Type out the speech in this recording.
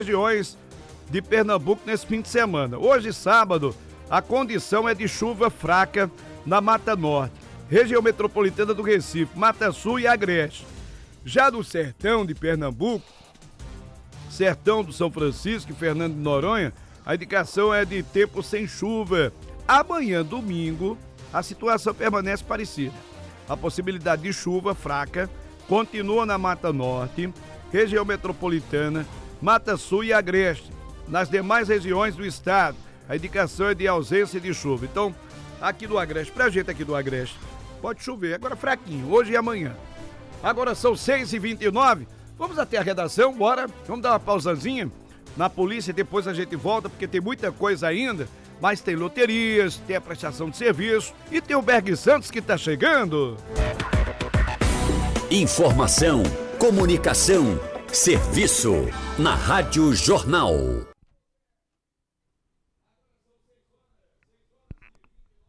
regiões de Pernambuco nesse fim de semana. Hoje, sábado, a condição é de chuva fraca na Mata Norte, região metropolitana do Recife, Mata Sul e Agreste. Já no sertão de Pernambuco, sertão do São Francisco e Fernando de Noronha, a indicação é de tempo sem chuva. Amanhã, domingo, a situação permanece parecida. A possibilidade de chuva fraca continua na Mata Norte, região metropolitana, Mata Sul e Agreste. Nas demais regiões do estado, a indicação é de ausência de chuva. Então, aqui do Agreste, pra gente aqui do Agreste, pode chover, agora fraquinho, hoje e amanhã. Agora são 6h29, vamos até a redação, bora, vamos dar uma pausazinha na polícia, depois a gente volta, porque tem muita coisa ainda, mas tem loterias, tem a prestação de serviço e tem o Berg Santos que tá chegando. Informação, comunicação, serviço na Rádio Jornal.